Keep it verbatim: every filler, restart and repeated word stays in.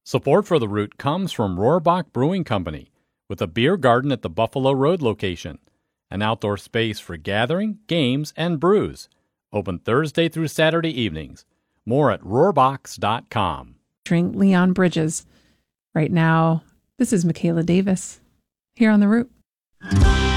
Support for The Root comes from Rohrbach Brewing Company, with a beer garden at the Buffalo Road location, an outdoor space for gathering, games, and brews. Open Thursday through Saturday evenings. More at rohrbachs dot com. Drink Leon Bridges. Right now, this is Michaela Davis here on The Root.